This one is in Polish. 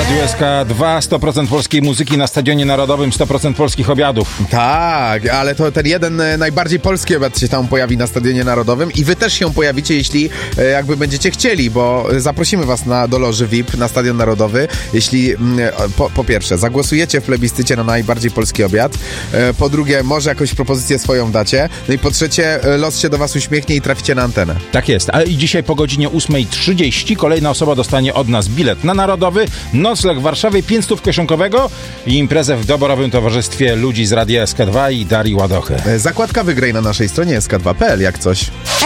Radiu SK2, 100% polskiej muzyki na Stadionie Narodowym, 100% polskich obiadów. Tak, ale to ten jeden najbardziej polski obiad się tam pojawi na Stadionie Narodowym i wy też się pojawicie, jeśli jakby będziecie chcieli, bo zaprosimy was do loży VIP na Stadion Narodowy, jeśli po pierwsze zagłosujecie w plebiscycie na najbardziej polski obiad, po drugie może jakąś propozycję swoją dacie, no i po trzecie los się do was uśmiechnie i traficie na antenę. Tak jest, a i dzisiaj po godzinie 8:30 kolejna osoba dostanie od nas bilet na Narodowy, nocleg w Warszawie, 500 kieszonkowego i imprezę w doborowym towarzystwie ludzi z Radia SK2 i Darii Ładochy. Zakładka wygraj na naszej stronie sk2.pl jak coś.